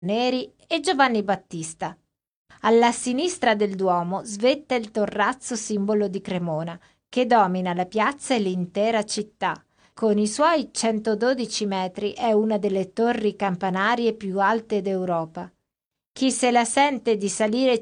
Neri e Giovanni Battista. Alla sinistra del Duomo svetta il torrazzo simbolo di Cremona, che domina la piazza e l'intera città. Con i suoi 112 metri è una delle torri campanarie più alte d'Europa. Chi se la sente di salire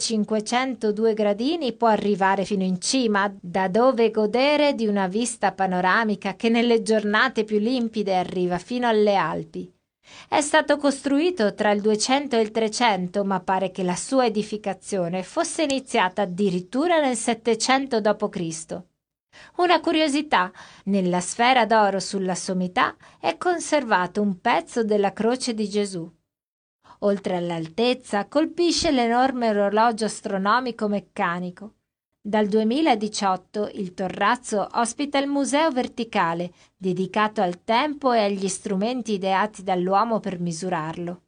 502 gradini può arrivare fino in cima, da dove godere di una vista panoramica che nelle giornate più limpide arriva fino alle Alpi. È stato costruito tra il 200 e il 300, ma pare che la sua edificazione fosse iniziata addirittura nel 700 d.C. Una curiosità: nella sfera d'oro sulla sommità è conservato un pezzo della croce di Gesù. Oltre all'altezza, colpisce l'enorme orologio astronomico meccanico. Dal 2018 il Torrazzo ospita il Museo Verticale, dedicato al tempo e agli strumenti ideati dall'uomo per misurarlo.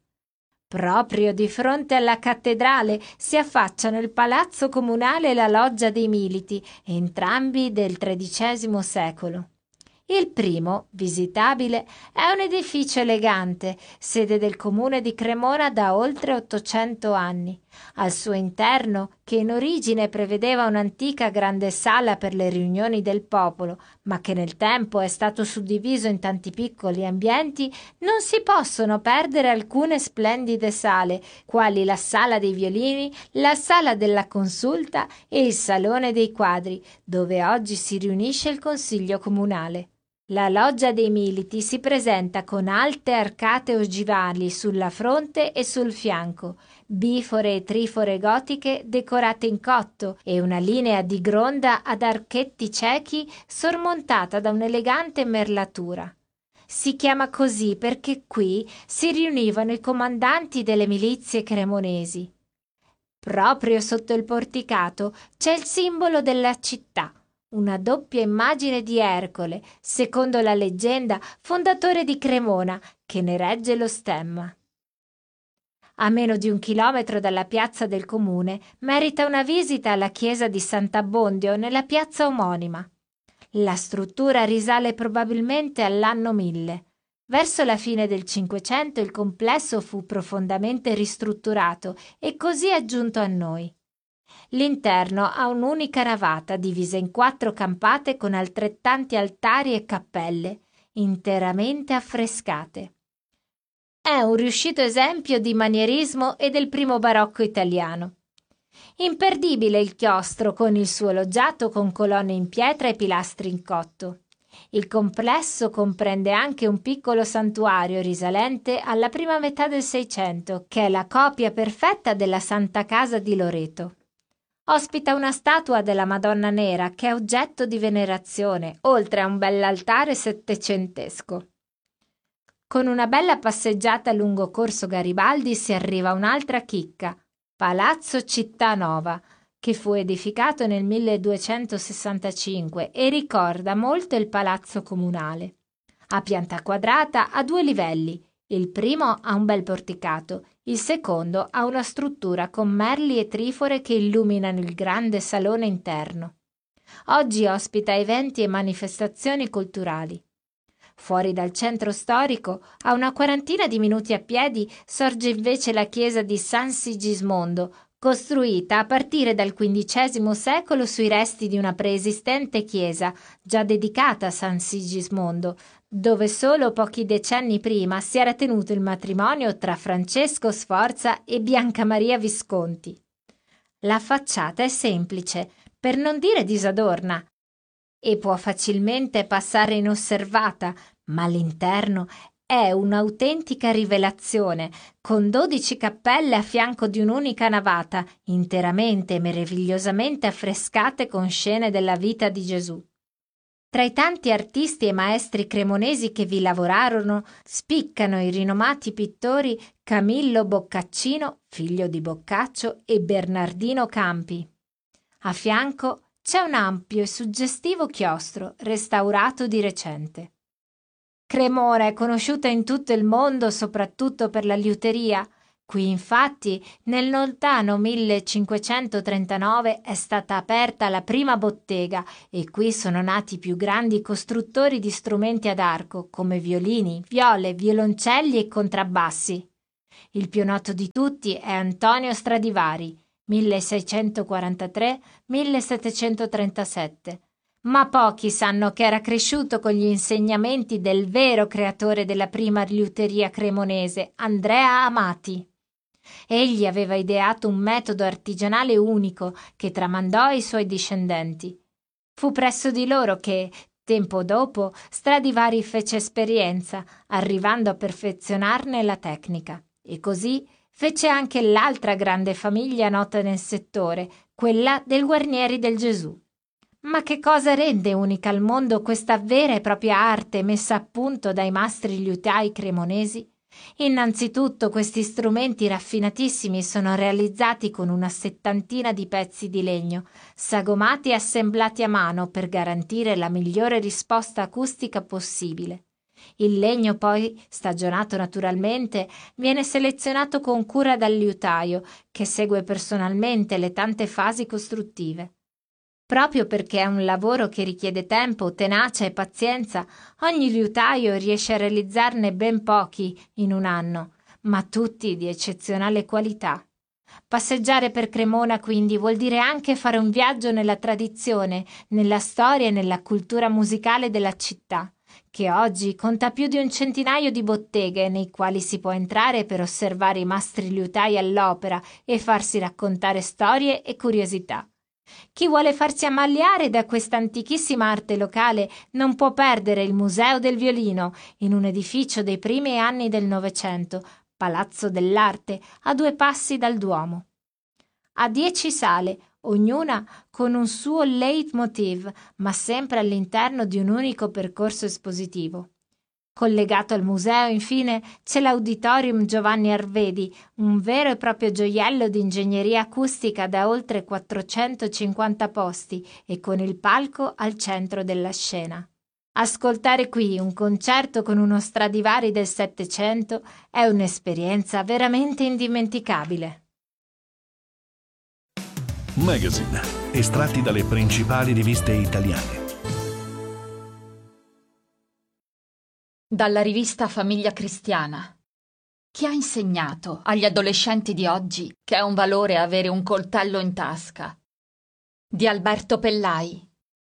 Proprio di fronte alla cattedrale si affacciano il Palazzo Comunale e la Loggia dei Militi, entrambi del XIII secolo. Il primo, visitabile, è un edificio elegante, sede del comune di Cremona da oltre 800 anni. Al suo interno, che in origine prevedeva un'antica grande sala per le riunioni del popolo, ma che nel tempo è stato suddiviso in tanti piccoli ambienti, non si possono perdere alcune splendide sale, quali la sala dei violini, la sala della consulta e il salone dei quadri, dove oggi si riunisce il consiglio comunale. La Loggia dei Militi si presenta con alte arcate ogivali sulla fronte e sul fianco, bifore e trifore gotiche decorate in cotto e una linea di gronda ad archetti ciechi sormontata da un'elegante merlatura. Si chiama così perché qui si riunivano i comandanti delle milizie cremonesi. Proprio sotto il porticato c'è il simbolo della città, una doppia immagine di Ercole, secondo la leggenda fondatore di Cremona, che ne regge lo stemma. A meno di 1 chilometro dalla piazza del comune merita una visita alla chiesa di Sant'Abbondio nella piazza omonima. La struttura risale probabilmente all'anno 1000. Verso la fine del Cinquecento il complesso fu profondamente ristrutturato e così aggiunto a noi. L'interno ha un'unica navata divisa in 4 campate con altrettanti altari e cappelle, interamente affrescate. È un riuscito esempio di manierismo e del primo barocco italiano. Imperdibile il chiostro con il suo loggiato con colonne in pietra e pilastri in cotto. Il complesso comprende anche un piccolo santuario risalente alla prima metà del Seicento, che è la copia perfetta della Santa Casa di Loreto. Ospita una statua della Madonna Nera che è oggetto di venerazione, oltre a un bell'altare settecentesco. Con una bella passeggiata lungo Corso Garibaldi si arriva a un'altra chicca, Palazzo Città Nova, che fu edificato nel 1265 e ricorda molto il Palazzo Comunale. A pianta quadrata ha 2 livelli. Il primo ha un bel porticato, il secondo ha una struttura con merli e trifore che illuminano il grande salone interno. Oggi ospita eventi e manifestazioni culturali. Fuori dal centro storico, a una quarantina di minuti a piedi, sorge invece la chiesa di San Sigismondo, costruita a partire dal XV secolo sui resti di una preesistente chiesa già dedicata a San Sigismondo, dove solo pochi decenni prima si era tenuto il matrimonio tra Francesco Sforza e Bianca Maria Visconti. La facciata è semplice, per non dire disadorna, e può facilmente passare inosservata, ma l'interno è un'autentica rivelazione, con 12 cappelle a fianco di un'unica navata, interamente e meravigliosamente affrescate con scene della vita di Gesù. Tra i tanti artisti e maestri cremonesi che vi lavorarono, spiccano i rinomati pittori Camillo Boccaccino, figlio di Boccaccio, e Bernardino Campi. A fianco c'è un ampio e suggestivo chiostro, restaurato di recente. Cremona è conosciuta in tutto il mondo soprattutto per la liuteria. Qui infatti nel lontano 1539 è stata aperta la prima bottega e qui sono nati i più grandi costruttori di strumenti ad arco come violini, viole, violoncelli e contrabbassi. Il più noto di tutti è Antonio Stradivari, 1643-1737. Ma pochi sanno che era cresciuto con gli insegnamenti del vero creatore della prima liuteria cremonese, Andrea Amati. Egli aveva ideato un metodo artigianale unico che tramandò ai suoi discendenti. Fu presso di loro che, tempo dopo, Stradivari fece esperienza, arrivando a perfezionarne la tecnica. E così fece anche l'altra grande famiglia nota nel settore, quella del Guarnieri del Gesù. Ma che cosa rende unica al mondo questa vera e propria arte messa a punto dai mastri liutai cremonesi? Innanzitutto questi strumenti raffinatissimi sono realizzati con una settantina di pezzi di legno, sagomati e assemblati a mano per garantire la migliore risposta acustica possibile. Il legno poi, stagionato naturalmente, viene selezionato con cura dal liutaio, che segue personalmente le tante fasi costruttive. Proprio perché è un lavoro che richiede tempo, tenacia e pazienza, ogni liutaio riesce a realizzarne ben pochi in un anno, ma tutti di eccezionale qualità. Passeggiare per Cremona quindi vuol dire anche fare un viaggio nella tradizione, nella storia e nella cultura musicale della città, che oggi conta più di un centinaio di botteghe nei quali si può entrare per osservare i mastri liutai all'opera e farsi raccontare storie e curiosità. Chi vuole farsi ammaliare da questa antichissima arte locale non può perdere il Museo del Violino, in un edificio dei primi anni del Novecento, Palazzo dell'Arte, a 2 passi dal Duomo. Ha 10 sale, ognuna con un suo leitmotiv, ma sempre all'interno di un unico percorso espositivo. Collegato al museo, infine, c'è l'Auditorium Giovanni Arvedi, un vero e proprio gioiello di ingegneria acustica da oltre 450 posti e con il palco al centro della scena. Ascoltare qui un concerto con uno Stradivari del Settecento è un'esperienza veramente indimenticabile. Magazine, estratti dalle principali riviste italiane. Dalla rivista Famiglia Cristiana. Chi ha insegnato agli adolescenti di oggi che è un valore avere un coltello in tasca? Di Alberto Pellai.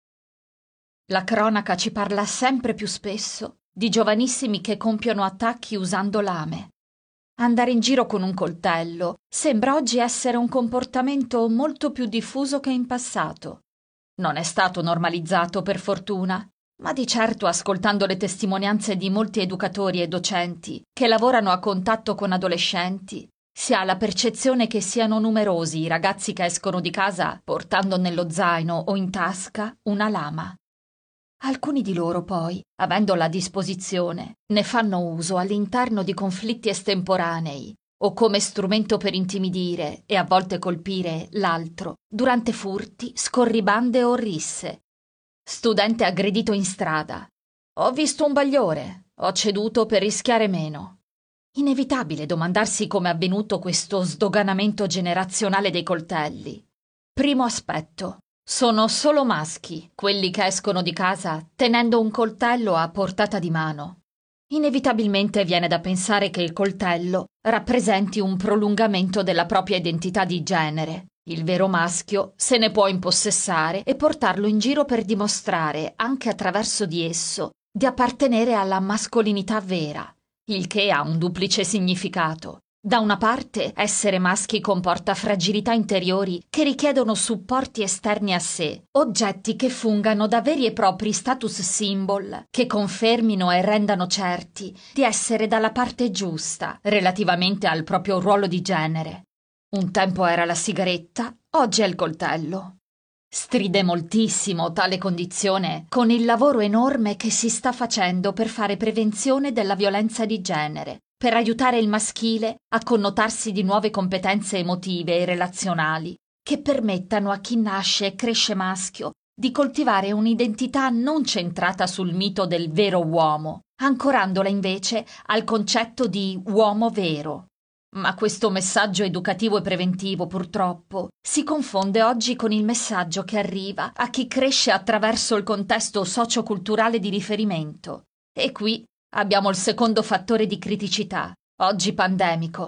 La cronaca ci parla sempre più spesso di giovanissimi che compiono attacchi usando lame. Andare in giro con un coltello sembra oggi essere un comportamento molto più diffuso che in passato. Non è stato normalizzato, per fortuna, ma di certo, ascoltando le testimonianze di molti educatori e docenti che lavorano a contatto con adolescenti, si ha la percezione che siano numerosi i ragazzi che escono di casa portando nello zaino o in tasca una lama. Alcuni di loro poi, avendola a disposizione, ne fanno uso all'interno di conflitti estemporanei o come strumento per intimidire e a volte colpire l'altro durante furti, scorribande o risse. Studente aggredito in strada. Ho visto un bagliore, ho ceduto per rischiare meno. Inevitabile domandarsi come è avvenuto questo sdoganamento generazionale dei coltelli. Primo aspetto. Sono solo maschi quelli che escono di casa tenendo un coltello a portata di mano. Inevitabilmente viene da pensare che il coltello rappresenti un prolungamento della propria identità di genere. Il vero maschio se ne può impossessare e portarlo in giro per dimostrare, anche attraverso di esso, di appartenere alla mascolinità vera, il che ha un duplice significato. Da una parte, essere maschi comporta fragilità interiori che richiedono supporti esterni a sé, oggetti che fungano da veri e propri status symbol, che confermino e rendano certi di essere dalla parte giusta relativamente al proprio ruolo di genere. Un tempo era la sigaretta, oggi è il coltello. Stride moltissimo tale condizione con il lavoro enorme che si sta facendo per fare prevenzione della violenza di genere, per aiutare il maschile a connotarsi di nuove competenze emotive e relazionali che permettano a chi nasce e cresce maschio di coltivare un'identità non centrata sul mito del vero uomo, ancorandola invece al concetto di uomo vero. Ma questo messaggio educativo e preventivo, purtroppo, si confonde oggi con il messaggio che arriva a chi cresce attraverso il contesto socioculturale di riferimento. E qui abbiamo il secondo fattore di criticità, oggi pandemico.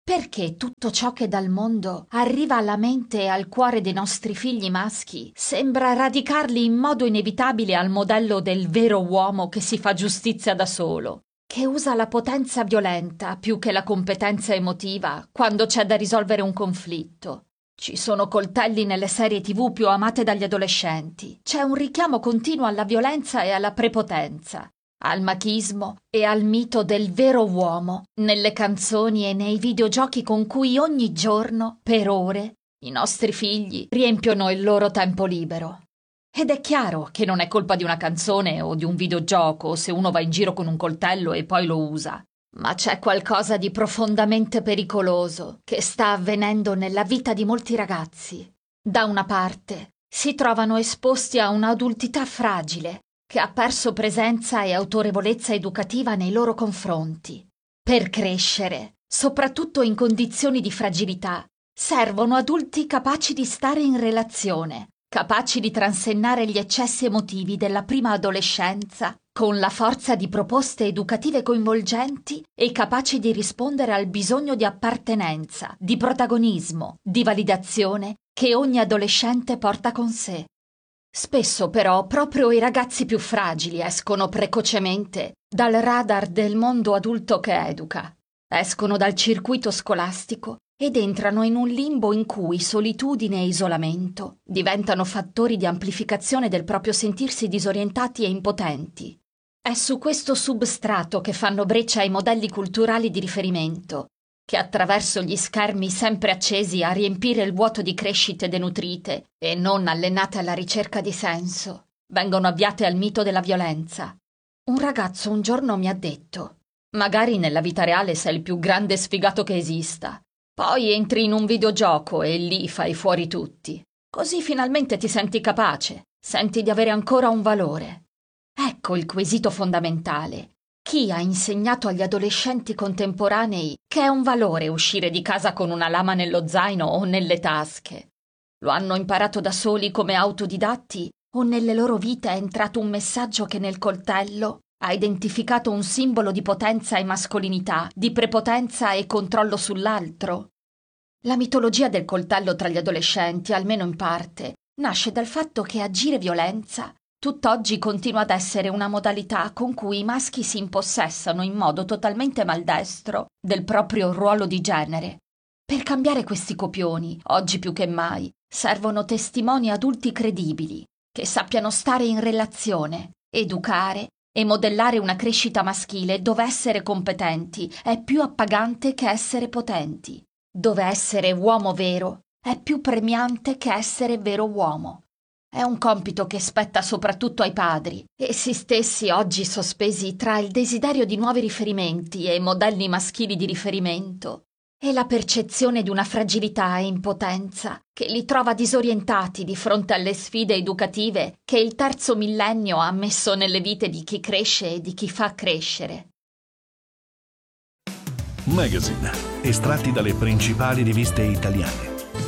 Perché tutto ciò che dal mondo arriva alla mente e al cuore dei nostri figli maschi sembra radicarli in modo inevitabile al modello del vero uomo che si fa giustizia da solo, che usa la potenza violenta più che la competenza emotiva quando c'è da risolvere un conflitto. Ci sono coltelli nelle serie TV più amate dagli adolescenti. C'è un richiamo continuo alla violenza e alla prepotenza, al machismo e al mito del vero uomo nelle canzoni e nei videogiochi con cui ogni giorno, per ore, i nostri figli riempiono il loro tempo libero. Ed è chiaro che non è colpa di una canzone o di un videogioco se uno va in giro con un coltello e poi lo usa. Ma c'è qualcosa di profondamente pericoloso che sta avvenendo nella vita di molti ragazzi. Da una parte, si trovano esposti a un'adultità fragile, che ha perso presenza e autorevolezza educativa nei loro confronti. Per crescere, soprattutto in condizioni di fragilità, servono adulti capaci di stare in relazione, capaci di transennare gli eccessi emotivi della prima adolescenza con la forza di proposte educative coinvolgenti e capaci di rispondere al bisogno di appartenenza, di protagonismo, di validazione che ogni adolescente porta con sé. Spesso però proprio i ragazzi più fragili escono precocemente dal radar del mondo adulto che educa, escono dal circuito scolastico ed entrano in un limbo in cui solitudine e isolamento diventano fattori di amplificazione del proprio sentirsi disorientati e impotenti. È su questo substrato che fanno breccia i modelli culturali di riferimento, che attraverso gli schermi sempre accesi a riempire il vuoto di crescite denutrite e non allenate alla ricerca di senso, vengono avviate al mito della violenza. Un ragazzo un giorno mi ha detto: magari nella vita reale sei il più grande sfigato che esista, poi entri in un videogioco e lì fai fuori tutti. Così finalmente ti senti capace, senti di avere ancora un valore. Ecco il quesito fondamentale. Chi ha insegnato agli adolescenti contemporanei che è un valore uscire di casa con una lama nello zaino o nelle tasche? Lo hanno imparato da soli come autodidatti o nelle loro vite è entrato un messaggio che nel coltello ha identificato un simbolo di potenza e mascolinità, di prepotenza e controllo sull'altro? La mitologia del coltello tra gli adolescenti, almeno in parte, nasce dal fatto che agire violenza tutt'oggi continua ad essere una modalità con cui i maschi si impossessano in modo totalmente maldestro del proprio ruolo di genere. Per cambiare questi copioni, oggi più che mai, servono testimoni adulti credibili, che sappiano stare in relazione, educare e modellare una crescita maschile dove essere competenti è più appagante che essere potenti, dove essere uomo vero è più premiante che essere vero uomo. È un compito che spetta soprattutto ai padri, essi stessi oggi sospesi tra il desiderio di nuovi riferimenti e modelli maschili di riferimento e la percezione di una fragilità e impotenza che li trova disorientati di fronte alle sfide educative che il terzo millennio ha messo nelle vite di chi cresce e di chi fa crescere. Magazine, estratti dalle principali riviste italiane.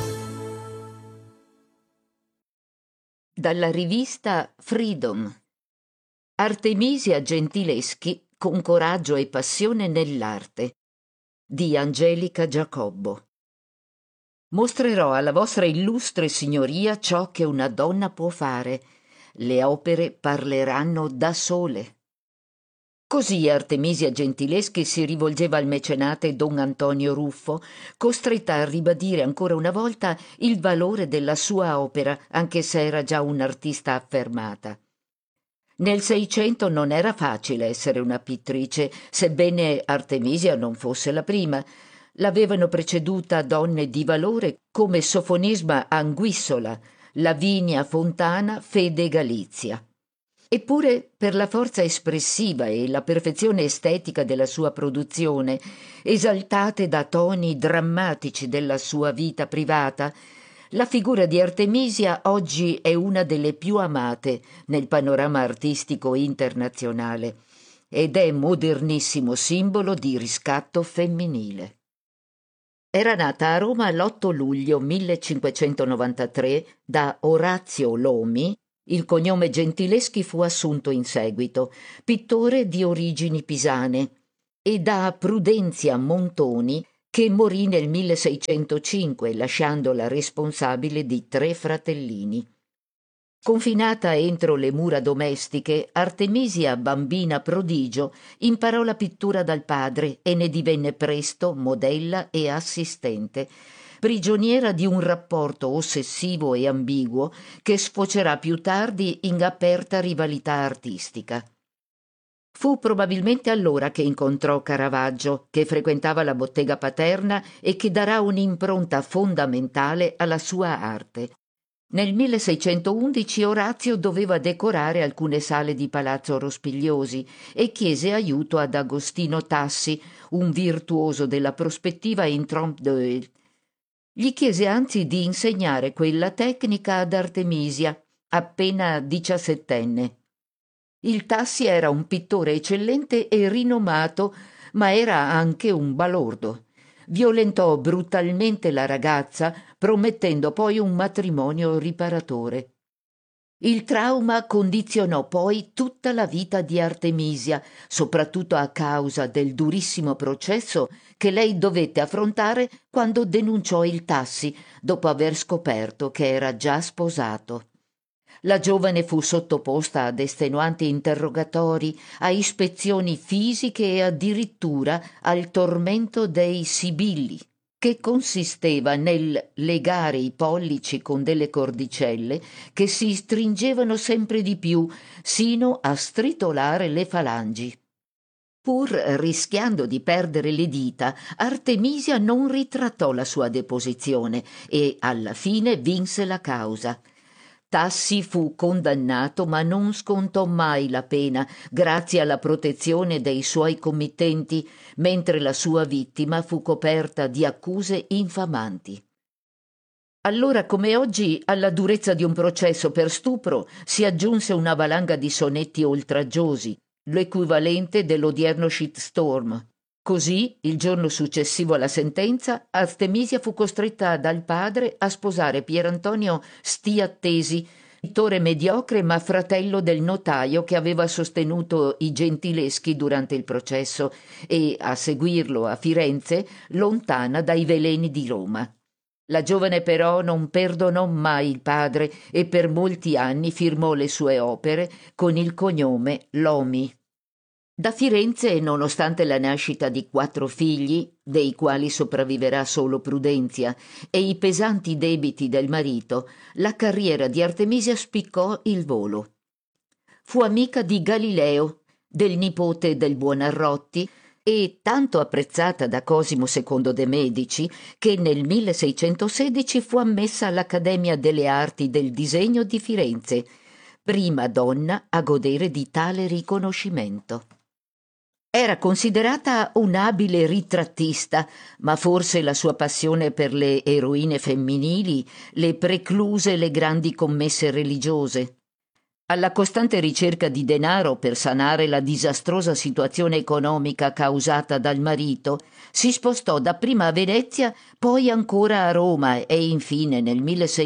Dalla rivista Freedom. Artemisia Gentileschi con coraggio e passione nell'arte di Angelica Giacobbo. Mostrerò alla vostra illustre signoria ciò che una donna può fare. Le opere parleranno da sole. Così Artemisia Gentileschi si rivolgeva al mecenate Don Antonio Ruffo, costretta a ribadire ancora una volta il valore della sua opera, anche se era già un'artista affermata. Nel Seicento non era facile essere una pittrice, sebbene Artemisia non fosse la prima. L'avevano preceduta donne di valore come Sofonisba Anguissola, Lavinia Fontana, Fede Galizia. Eppure, per la forza espressiva e la perfezione estetica della sua produzione, esaltate da toni drammatici della sua vita privata, la figura di Artemisia oggi è una delle più amate nel panorama artistico internazionale ed è modernissimo simbolo di riscatto femminile. Era nata a Roma l'8 luglio 1593 da Orazio Lomi. Il cognome Gentileschi fu assunto in seguito, pittore di origini pisane, e da Prudenzia Montoni, che morì nel 1605, lasciandola responsabile di 3 fratellini. Confinata entro le mura domestiche, Artemisia, bambina prodigio, imparò la pittura dal padre e ne divenne presto modella e assistente, prigioniera di un rapporto ossessivo e ambiguo che sfocerà più tardi in aperta rivalità artistica. Fu probabilmente allora che incontrò Caravaggio, che frequentava la bottega paterna e che darà un'impronta fondamentale alla sua arte. Nel 1611 Orazio doveva decorare alcune sale di Palazzo Rospigliosi e chiese aiuto ad Agostino Tassi, un virtuoso della prospettiva in trompe l'œil. Gli chiese anzi di insegnare quella tecnica ad Artemisia, appena 17enne. Il Tassi era un pittore eccellente e rinomato, ma era anche un balordo. Violentò brutalmente la ragazza, promettendo poi un matrimonio riparatore. Il trauma condizionò poi tutta la vita di Artemisia, soprattutto a causa del durissimo processo che lei dovette affrontare quando denunciò il Tassi, dopo aver scoperto che era già sposato. La giovane fu sottoposta ad estenuanti interrogatori, a ispezioni fisiche e addirittura al tormento dei sibilli, che consisteva nel legare i pollici con delle cordicelle che si stringevano sempre di più, sino a stritolare le falangi. Pur rischiando di perdere le dita, Artemisia non ritrattò la sua deposizione e alla fine vinse la causa. Tassi fu condannato ma non scontò mai la pena grazie alla protezione dei suoi committenti, mentre la sua vittima fu coperta di accuse infamanti. Allora come oggi alla durezza di un processo per stupro si aggiunse una valanga di sonetti oltraggiosi, l'equivalente dell'odierno shitstorm. Così, il giorno successivo alla sentenza, Artemisia fu costretta dal padre a sposare Pierantonio Stiattesi, pittore mediocre ma fratello del notaio che aveva sostenuto i Gentileschi durante il processo, e a seguirlo a Firenze, lontana dai veleni di Roma. La giovane però non perdonò mai il padre e per molti anni firmò le sue opere con il cognome Lomi. Da Firenze, nonostante la nascita di 4 figli, dei quali sopravviverà solo Prudenzia, e i pesanti debiti del marito, la carriera di Artemisia spiccò il volo. Fu amica di Galileo, del nipote del Buonarroti, e tanto apprezzata da Cosimo II de' Medici che nel 1616 fu ammessa all'Accademia delle Arti del Disegno di Firenze, prima donna a godere di tale riconoscimento. Era considerata un'abile ritrattista, ma forse la sua passione per le eroine femminili le precluse le grandi commesse religiose. Alla costante ricerca di denaro per sanare la disastrosa situazione economica causata dal marito, si spostò dapprima a Venezia, poi ancora a Roma e infine nel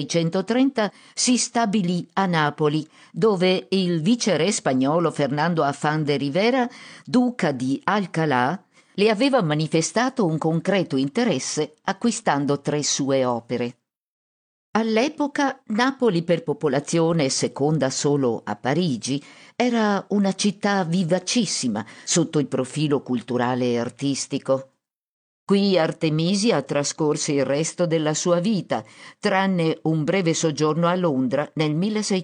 1630 si stabilì a Napoli, dove il viceré spagnolo Fernando Afán de Rivera, duca di Alcalá, le aveva manifestato un concreto interesse acquistando 3 sue opere. All'epoca Napoli per popolazione, seconda solo a Parigi, era una città vivacissima sotto il profilo culturale e artistico. Qui Artemisia trascorse il resto della sua vita, tranne un breve soggiorno a Londra nel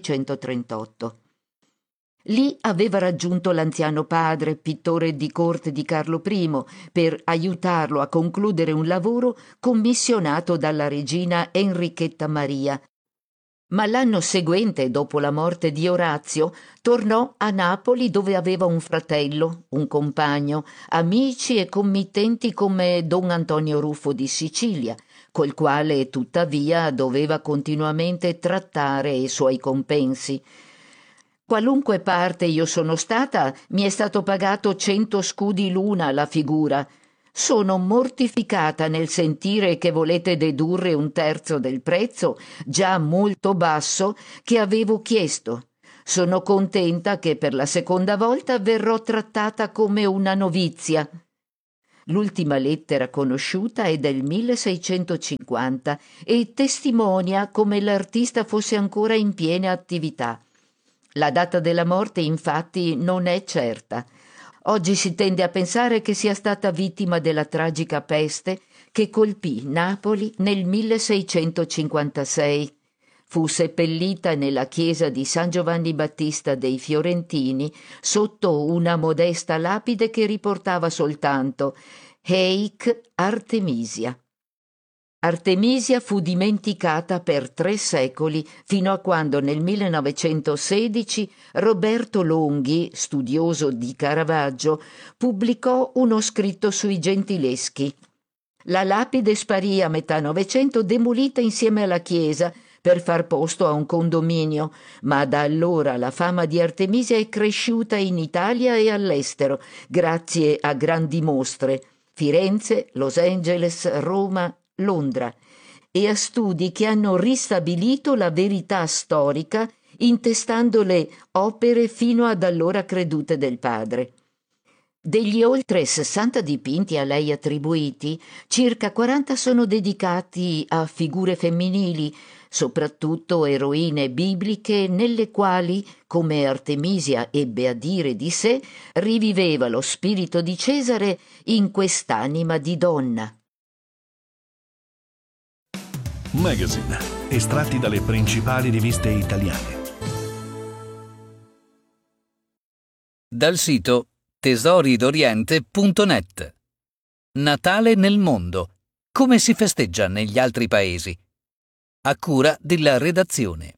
1638. Lì aveva raggiunto l'anziano padre, pittore di corte di Carlo I, per aiutarlo a concludere un lavoro commissionato dalla regina Enrichetta Maria. Ma l'anno seguente, dopo la morte di Orazio, tornò a Napoli dove aveva un fratello, un compagno, amici e committenti come Don Antonio Ruffo di Sicilia, col quale tuttavia doveva continuamente trattare i suoi compensi. Qualunque parte io sono stata, mi è stato pagato 100 scudi l'una la figura. Sono mortificata nel sentire che volete dedurre 1/3 del prezzo, già molto basso, che avevo chiesto. Sono contenta che per la seconda volta verrò trattata come una novizia. L'ultima lettera conosciuta è del 1650 e testimonia come l'artista fosse ancora in piena attività. La data della morte, infatti, non è certa. Oggi si tende a pensare che sia stata vittima della tragica peste che colpì Napoli nel 1656. Fu seppellita nella chiesa di San Giovanni Battista dei Fiorentini sotto una modesta lapide che riportava soltanto Heic Artemisia. Artemisia fu dimenticata per 3 secoli fino a quando nel 1916 Roberto Longhi, studioso di Caravaggio, pubblicò uno scritto sui gentileschi. La lapide sparì a metà Novecento demolita insieme alla chiesa per far posto a un condominio, ma da allora la fama di Artemisia è cresciuta in Italia e all'estero, grazie a grandi mostre, Firenze, Los Angeles, Roma, Londra, e a studi che hanno ristabilito la verità storica intestando le opere fino ad allora credute del padre. Degli oltre 60 dipinti a lei attribuiti, circa 40 sono dedicati a figure femminili, soprattutto eroine bibliche nelle quali, come Artemisia ebbe a dire di sé, riviveva lo spirito di Cesare in quest'anima di donna. Magazine, estratti dalle principali riviste italiane. Dal sito tesoridoriente.net. Natale nel mondo. Come si festeggia negli altri paesi? A cura della redazione.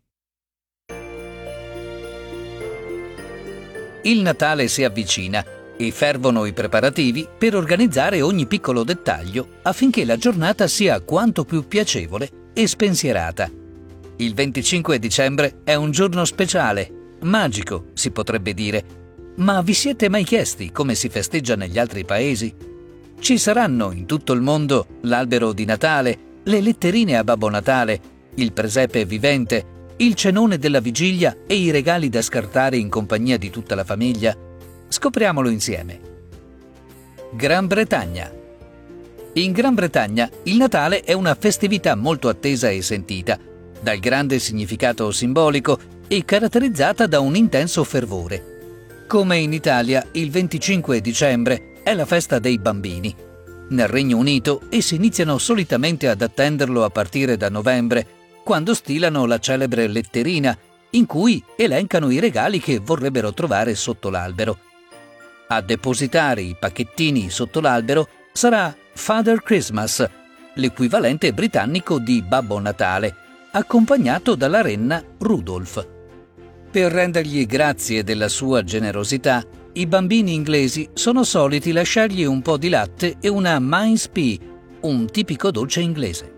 Il Natale si avvicina e fervono i preparativi per organizzare ogni piccolo dettaglio affinché la giornata sia quanto più piacevole e spensierata. Il 25 dicembre è un giorno speciale, magico, si potrebbe dire. Ma vi siete mai chiesti come si festeggia negli altri paesi? Ci saranno in tutto il mondo l'albero di Natale, le letterine a Babbo Natale, il presepe vivente, il cenone della vigilia e i regali da scartare in compagnia di tutta la famiglia? Scopriamolo insieme. Gran Bretagna. In Gran Bretagna il Natale è una festività molto attesa e sentita, dal grande significato simbolico e caratterizzata da un intenso fervore. Come in Italia, il 25 dicembre è la festa dei bambini. Nel Regno Unito essi iniziano solitamente ad attenderlo a partire da novembre, quando stilano la celebre letterina, in cui elencano i regali che vorrebbero trovare sotto l'albero. A depositare i pacchettini sotto l'albero sarà Father Christmas, l'equivalente britannico di Babbo Natale, accompagnato dalla renna Rudolph. Per rendergli grazie della sua generosità, i bambini inglesi sono soliti lasciargli un po' di latte e una mince pie, un tipico dolce inglese.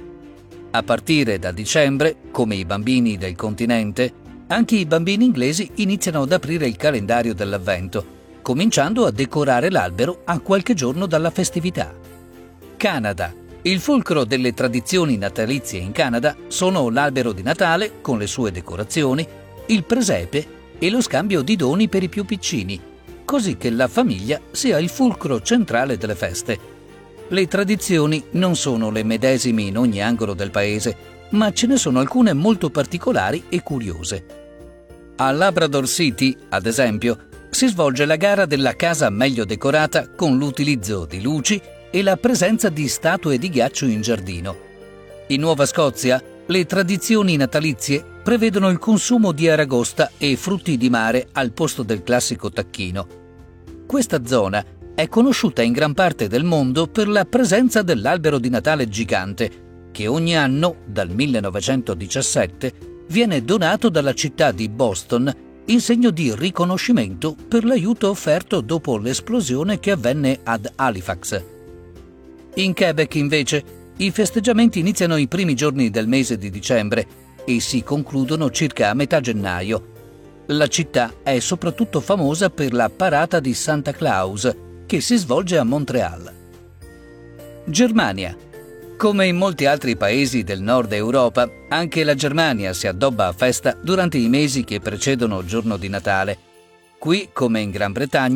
A partire da dicembre, come i bambini del continente, anche i bambini inglesi iniziano ad aprire il calendario dell'avvento, cominciando a decorare l'albero a qualche giorno dalla festività. Canada. Il fulcro delle tradizioni natalizie in Canada sono l'albero di Natale con le sue decorazioni, il presepe e lo scambio di doni per i più piccini, così che la famiglia sia il fulcro centrale delle feste. Le tradizioni non sono le medesime in ogni angolo del paese, ma ce ne sono alcune molto particolari e curiose. A Labrador City, ad esempio, si svolge la gara della casa meglio decorata con l'utilizzo di luci e la presenza di statue di ghiaccio in giardino. In Nuova Scozia, le tradizioni natalizie prevedono il consumo di aragosta e frutti di mare al posto del classico tacchino. Questa zona è conosciuta in gran parte del mondo per la presenza dell'albero di Natale gigante, che ogni anno, dal 1917, viene donato dalla città di Boston in segno di riconoscimento per l'aiuto offerto dopo l'esplosione che avvenne ad Halifax. In Quebec, invece, i festeggiamenti iniziano i primi giorni del mese di dicembre e si concludono circa a metà gennaio. La città è soprattutto famosa per la parata di Santa Claus, che si svolge a Montréal. Germania. Come in molti altri paesi del nord Europa, anche la Germania si addobba a festa durante i mesi che precedono il giorno di Natale. Qui, come in Gran Bretagna,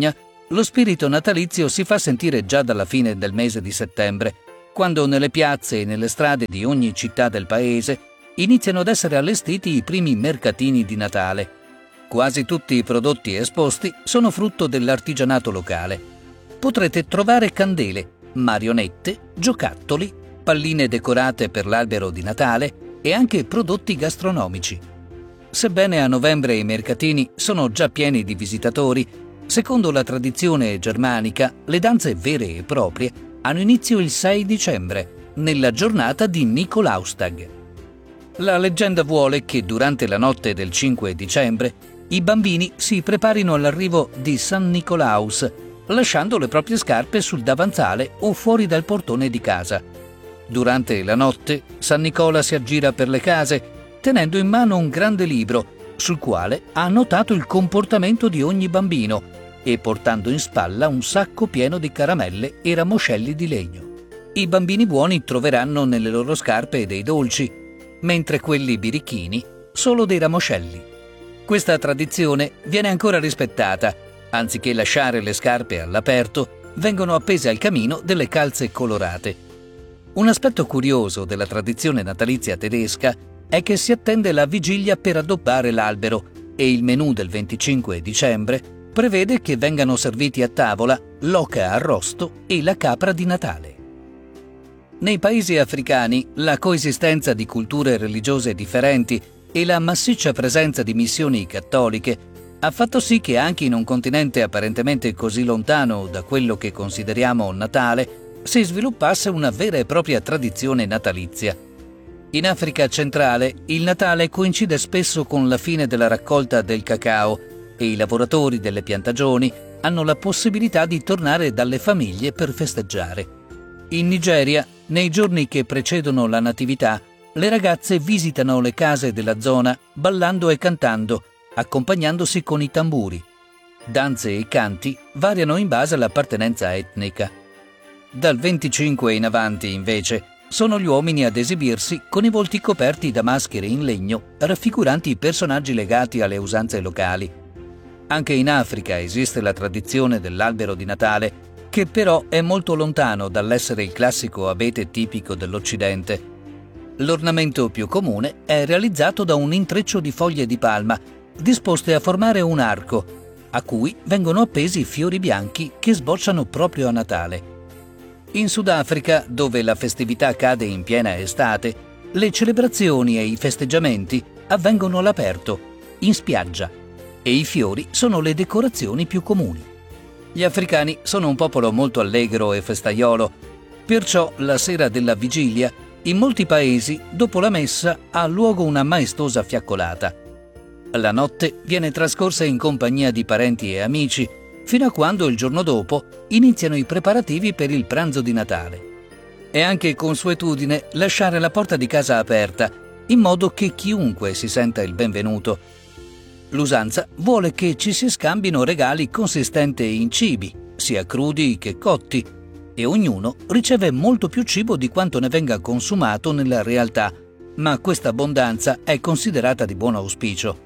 Lo spirito natalizio si fa sentire già dalla fine del mese di settembre, quando nelle piazze e nelle strade di ogni città del paese iniziano ad essere allestiti i primi mercatini di Natale. Quasi tutti i prodotti esposti sono frutto dell'artigianato locale. Potrete trovare candele, marionette, giocattoli, palline decorate per l'albero di Natale e anche prodotti gastronomici. Sebbene a novembre i mercatini sono già pieni di visitatori, secondo la tradizione germanica, le danze vere e proprie hanno inizio il 6 dicembre, nella giornata di Nikolaustag. La leggenda vuole che durante la notte del 5 dicembre i bambini si preparino all'arrivo di San Nicolaus, lasciando le proprie scarpe sul davanzale o fuori dal portone di casa. Durante la notte, San Nicola si aggira per le case, tenendo in mano un grande libro, sul quale ha annotato il comportamento di ogni bambino e portando in spalla un sacco pieno di caramelle e ramoscelli di legno. I bambini buoni troveranno nelle loro scarpe dei dolci, mentre quelli birichini solo dei ramoscelli. Questa tradizione viene ancora rispettata. Anziché lasciare le scarpe all'aperto, vengono appese al camino delle calze colorate. Un aspetto curioso della tradizione natalizia tedesca è che si attende la vigilia per addobbare l'albero e il menù del 25 dicembre prevede che vengano serviti a tavola l'oca arrosto e la capra di Natale. Nei paesi africani la coesistenza di culture religiose differenti e la massiccia presenza di missioni cattoliche ha fatto sì che anche in un continente apparentemente così lontano da quello che consideriamo Natale si sviluppasse una vera e propria tradizione natalizia. In Africa centrale il Natale coincide spesso con la fine della raccolta del cacao e i lavoratori delle piantagioni hanno la possibilità di tornare dalle famiglie per festeggiare. In Nigeria, nei giorni che precedono la Natività, le ragazze visitano le case della zona ballando e cantando, accompagnandosi con i tamburi. Danze e canti variano in base all'appartenenza etnica. Dal 25 in avanti, invece, sono gli uomini ad esibirsi con i volti coperti da maschere in legno raffiguranti i personaggi legati alle usanze locali. Anche in Africa esiste la tradizione dell'albero di Natale, che però è molto lontano dall'essere il classico abete tipico dell'Occidente. L'ornamento più comune è realizzato da un intreccio di foglie di palma, disposte a formare un arco, a cui vengono appesi fiori bianchi che sbocciano proprio a Natale. In Sudafrica, dove la festività cade in piena estate, le celebrazioni e i festeggiamenti avvengono all'aperto, in spiaggia, e i fiori sono le decorazioni più comuni. Gli africani sono un popolo molto allegro e festaiolo, perciò la sera della vigilia, in molti paesi, dopo la messa, ha luogo una maestosa fiaccolata. La notte viene trascorsa in compagnia di parenti e amici, fino a quando il giorno dopo iniziano i preparativi per il pranzo di Natale. È anche consuetudine lasciare la porta di casa aperta, in modo che chiunque si senta il benvenuto. L'usanza vuole che ci si scambino regali consistenti in cibi, sia crudi che cotti, e ognuno riceve molto più cibo di quanto ne venga consumato nella realtà, ma questa abbondanza è considerata di buon auspicio.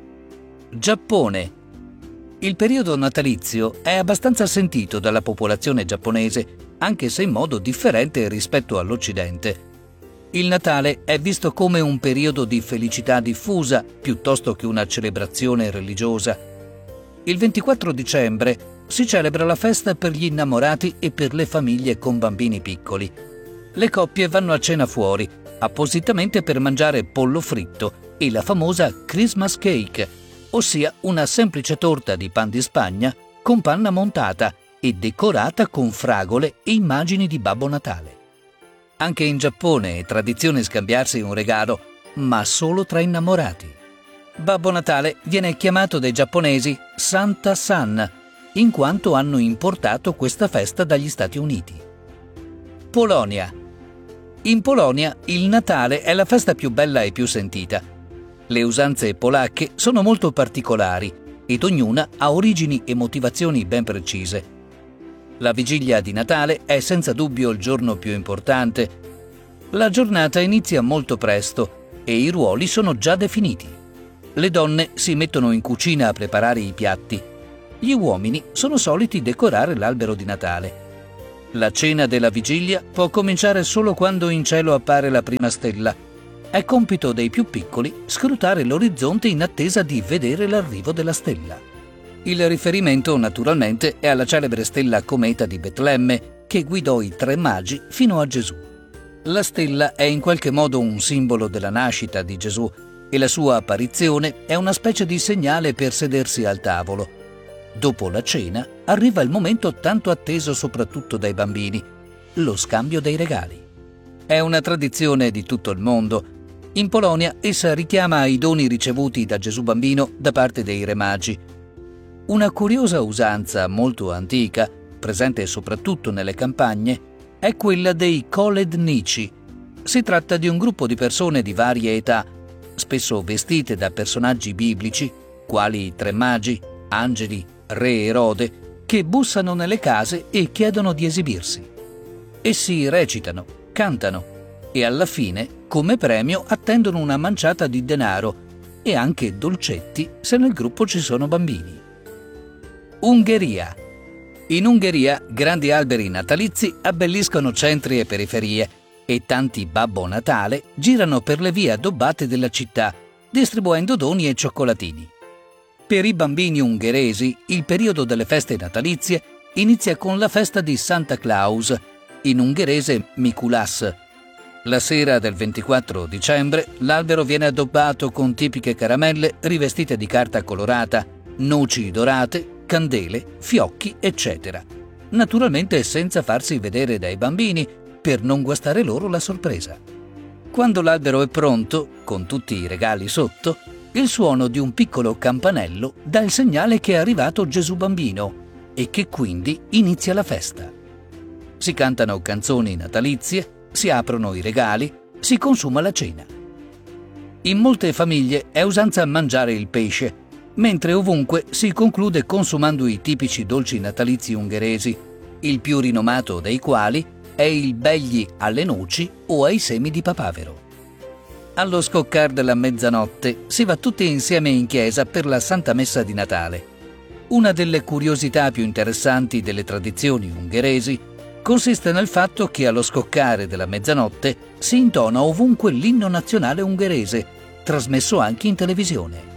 Giappone. Il periodo natalizio è abbastanza sentito dalla popolazione giapponese, anche se in modo differente rispetto all'Occidente. Il Natale è visto come un periodo di felicità diffusa piuttosto che una celebrazione religiosa. Il 24 dicembre si celebra la festa per gli innamorati e per le famiglie con bambini piccoli. Le coppie vanno a cena fuori, appositamente per mangiare pollo fritto e la famosa Christmas cake, ossia una semplice torta di pan di Spagna con panna montata e decorata con fragole e immagini di Babbo Natale. Anche in Giappone è tradizione scambiarsi un regalo, ma solo tra innamorati. Babbo Natale viene chiamato dai giapponesi Santa San, in quanto hanno importato questa festa dagli Stati Uniti. Polonia. In Polonia il Natale è la festa più bella e più sentita. Le usanze polacche sono molto particolari ed ognuna ha origini e motivazioni ben precise. La vigilia di Natale è senza dubbio il giorno più importante. La giornata inizia molto presto e i ruoli sono già definiti. Le donne si mettono in cucina a preparare i piatti. gli uomini sono soliti decorare l'albero di Natale. La cena della vigilia può cominciare solo quando in cielo appare la prima stella. È compito dei più piccoli scrutare l'orizzonte in attesa di vedere l'arrivo della stella. Il riferimento, naturalmente, è alla celebre stella cometa di Betlemme che guidò i 3 magi fino a Gesù. La stella è in qualche modo un simbolo della nascita di Gesù e la sua apparizione è una specie di segnale per sedersi al tavolo. Dopo la cena arriva il momento tanto atteso soprattutto dai bambini, lo scambio dei regali. È una tradizione di tutto il mondo. In Polonia essa richiama i doni ricevuti da Gesù bambino da parte dei re magi. Una curiosa usanza molto antica, presente soprattutto nelle campagne, è quella dei kolednici. Si tratta di un gruppo di persone di varie età, spesso vestite da personaggi biblici, quali i 3 magi, angeli, re Erode, che bussano nelle case e chiedono di esibirsi. Essi recitano, cantano e alla fine, come premio, attendono una manciata di denaro e anche dolcetti se nel gruppo ci sono bambini. Ungheria. In Ungheria grandi alberi natalizi abbelliscono centri e periferie e tanti Babbo Natale girano per le vie addobbate della città, distribuendo doni e cioccolatini. Per i bambini ungheresi il periodo delle feste natalizie inizia con la festa di Santa Claus, in ungherese Mikuláš. La sera del 24 dicembre l'albero viene addobbato con tipiche caramelle rivestite di carta colorata, noci dorate, candele, fiocchi, eccetera. Naturalmente senza farsi vedere dai bambini, per non guastare loro la sorpresa. Quando l'albero è pronto, con tutti i regali sotto, il suono di un piccolo campanello dà il segnale che è arrivato Gesù bambino e che quindi inizia la festa. Si cantano canzoni natalizie, si aprono i regali, si consuma la cena. In molte famiglie è usanza mangiare il pesce, mentre ovunque si conclude consumando i tipici dolci natalizi ungheresi, il più rinomato dei quali è il begli alle noci o ai semi di papavero. Allo scoccar della mezzanotte si va tutti insieme in chiesa per la Santa Messa di Natale. Una delle curiosità più interessanti delle tradizioni ungheresi consiste nel fatto che allo scoccare della mezzanotte si intona ovunque l'inno nazionale ungherese, trasmesso anche in televisione.